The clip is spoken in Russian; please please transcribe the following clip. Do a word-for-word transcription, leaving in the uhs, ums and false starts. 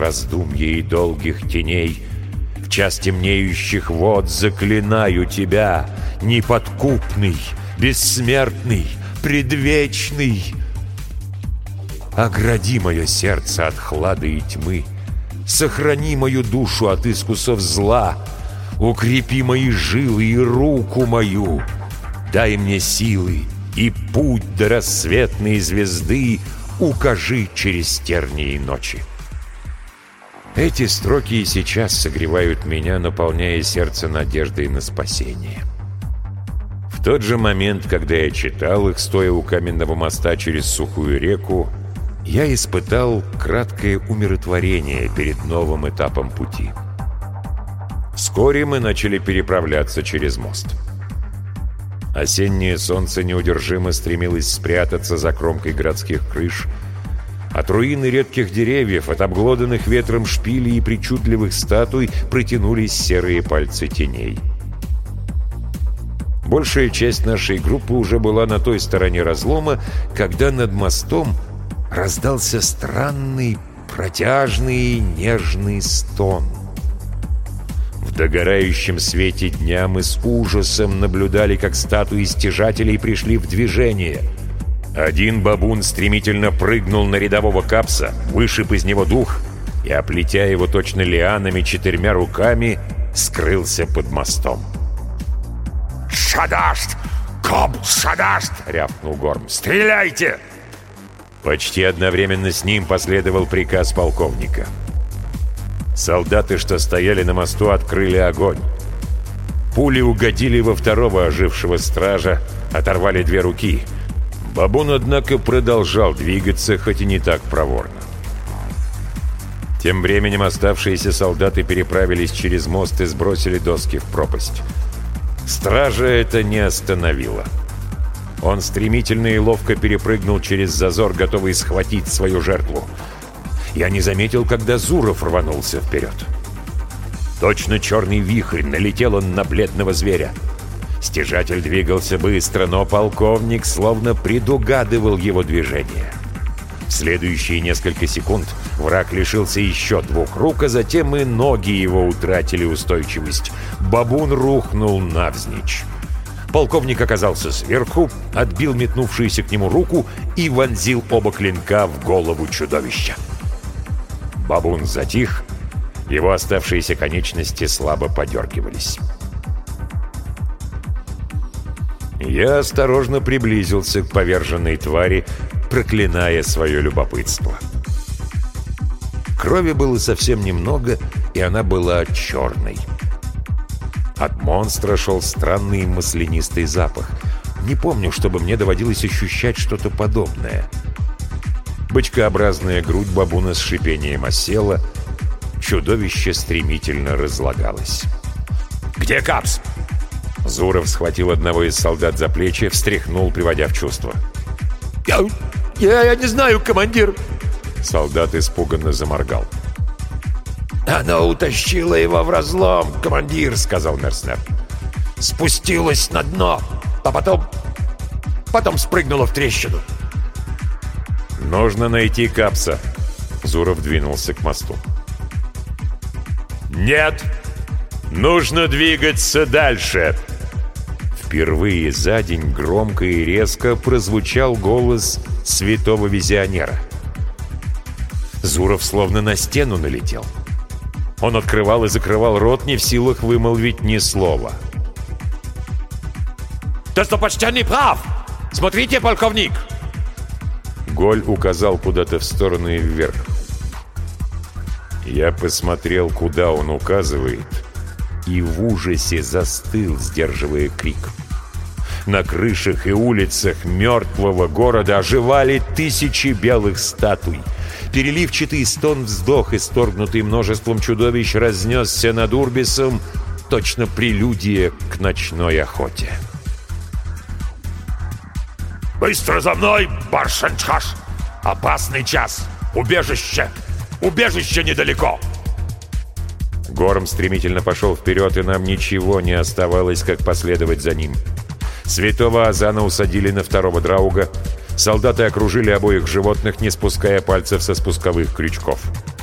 раздумья и долгих теней, в час темнеющих вод заклинаю тебя, неподкупный, бессмертный, предвечный. Огради мое сердце от хлада и тьмы, сохрани мою душу от искусов зла, укрепи мои жилы и руку мою, дай мне силы и путь до рассветной звезды укажи через тернии ночи. Эти строки и сейчас согревают меня, наполняя сердце надеждой на спасение. В тот же момент, когда я читал их, стоя у каменного моста через сухую реку, я испытал краткое умиротворение перед новым этапом пути. Вскоре мы начали переправляться через мост. Осеннее солнце неудержимо стремилось спрятаться за кромкой городских крыш. От руины редких деревьев, от обглоданных ветром шпилей и причудливых статуй протянулись серые пальцы теней. Большая часть нашей группы уже была на той стороне разлома, когда над мостом раздался странный, протяжный и нежный стон. В догорающем свете дня мы с ужасом наблюдали, как статуи стяжателей пришли в движение. Один бабун стремительно прыгнул на рядового капса, вышиб из него дух и, оплетя его точно лианами четырьмя руками, скрылся под мостом. «Шадашт! Коб шадашт!» — рявкнул Горм. «Стреляйте!» Почти одновременно с ним последовал приказ полковника. Солдаты, что стояли на мосту, открыли огонь. Пули угодили во второго ожившего стража, оторвали две руки. Бабун, однако, продолжал двигаться, хоть и не так проворно. Тем временем оставшиеся солдаты переправились через мост и сбросили доски в пропасть. Стража это не остановило. Он стремительно и ловко перепрыгнул через зазор, готовый схватить свою жертву. Я не заметил, когда Зуров рванулся вперед. Точно черный вихрь налетел он на бледного зверя. Стяжатель двигался быстро, но полковник словно предугадывал его движение. В следующие несколько секунд враг лишился еще двух рук, а затем и ноги его утратили устойчивость. Бабун рухнул навзничь. Полковник оказался сверху, отбил метнувшуюся к нему руку и вонзил оба клинка в голову чудовища. Бабун затих, его оставшиеся конечности слабо подергивались. Я осторожно приблизился к поверженной твари, проклиная свое любопытство. Крови было совсем немного, и она была черной. От монстра шел странный маслянистый запах. Не помню, чтобы мне доводилось ощущать что-то подобное. Бычкообразная грудь бабуна с шипением осела. Чудовище стремительно разлагалось. «Где Капс?» Зуров схватил одного из солдат за плечи, встряхнул, приводя в чувство. «Я, я, я не знаю, командир!» Солдат испуганно заморгал. «Она утащила его в разлом, командир», — сказал Мерснер. «Спустилась на дно, а потом... потом спрыгнула в трещину». «Нужно найти Капса». Зуров двинулся к мосту. «Нет! Нужно двигаться дальше!» Впервые за день громко и резко прозвучал голос святого визионера. Зуров словно на стену налетел. Он открывал и закрывал рот, не в силах вымолвить ни слова. «Достопочтенный прав! Смотрите, полковник!» Голь указал куда-то в сторону и вверх. Я посмотрел, куда он указывает, и в ужасе застыл, сдерживая крик. На крышах и улицах мертвого города оживали тысячи белых статуй. Переливчатый стон-вздох, исторгнутый множеством чудовищ, разнесся над Урбисом, точно прелюдия к ночной охоте. «Быстро за мной, Баршанчхаш! Опасный час! Убежище! Убежище недалеко!» Горм стремительно пошел вперед, и нам ничего не оставалось, как последовать за ним. Святого Азана усадили на второго драуга. Солдаты окружили обоих животных, не спуская пальцев со спусковых крючков.